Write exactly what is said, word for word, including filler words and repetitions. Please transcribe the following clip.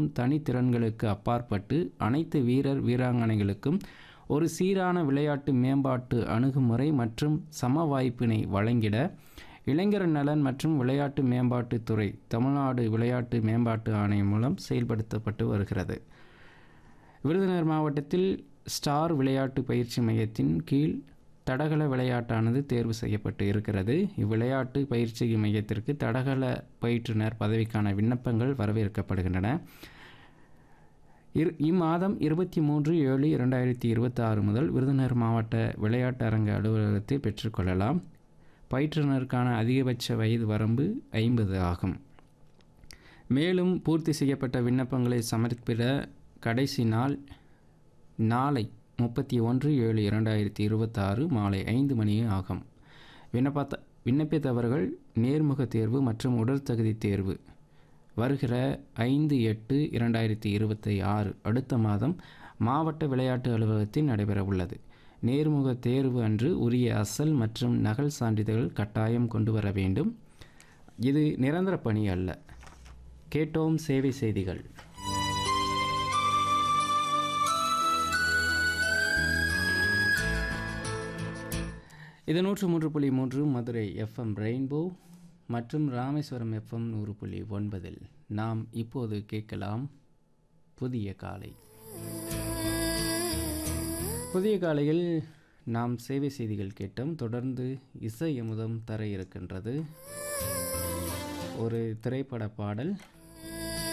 மற்றும் தனித்திறன்களுக்கு அப்பாற்பட்டு அனைத்து வீரர் வீராங்கனைகளுக்கும் ஒரு சீரான விளையாட்டு மேம்பாட்டு அணுகுமுறை மற்றும் சம வாய்ப்பினை வழங்கிட இளைஞர் நலன் மற்றும் விளையாட்டு மேம்பாட்டுத்துறை தமிழ்நாடு விளையாட்டு மேம்பாட்டு ஆணையம் மூலம் செயல்படுத்தப்பட்டு வருகிறது. விருதுநகர் மாவட்டத்தில் ஸ்டார் விளையாட்டு பயிற்சி மையத்தின் கீழ் தடகள விளையாட்டானது தேர்வு செய்யப்பட்டு இருக்கிறது. இவ்விளையாட்டு பயிற்சி மையத்திற்கு தடகள பயிற்றுனர் பதவிக்கான விண்ணப்பங்கள் வரவேற்கப்படுகின்றன. இரு இம்மாதம் இருபத்தி மூன்று ஏழு இரண்டாயிரத்தி இருபத்தி ஆறு முதல் விருதுநகர் மாவட்ட விளையாட்டு அரங்க அலுவலகத்தில் பெற்றுக்கொள்ளலாம். பயிற்றுனருக்கான அதிகபட்ச வயது வரம்பு ஐம்பது ஆகும். மேலும் பூர்த்தி செய்யப்பட்ட விண்ணப்பங்களை சமர்ப்பிட கடைசி நாள் நாளை முப்பத்தி ஒன்று ஏழு இரண்டாயிரத்தி இருபத்தாறு மாலை ஐந்து மணியே ஆகும். விண்ணப்பத்த விண்ணப்பித்தவர்கள் நேர்முக தேர்வு மற்றும் உடல் தகுதி தேர்வு வருகிற ஐந்து எட்டு இரண்டாயிரத்தி இருபத்தி ஆறு அடுத்த மாதம் மாவட்ட விளையாட்டு அலுவலகத்தில் நடைபெற உள்ளது. நேர்முக தேர்வு அன்று உரிய அசல் மற்றும் நகல் சான்றிதழ்கள் கட்டாயம் கொண்டு வர வேண்டும். இது நிரந்தர பணி அல்ல. கேட்டோம் சேவை செய்திகள். இது நூற்று மூன்று புள்ளி மூன்று மதுரை எஃப்எம் ரெயின்போ மற்றும் ராமேஸ்வரம் எஃப்எம் நூறு புள்ளி ஒன்பதில் நாம் இப்போது கேட்கலாம் புதிய காலை. புதிய காலையில் நாம் சேவை செய்திகள் கேட்டோம். தொடர்ந்து இசை அமுதம் தர இருக்கின்றது ஒரு திரைப்பட பாடல்.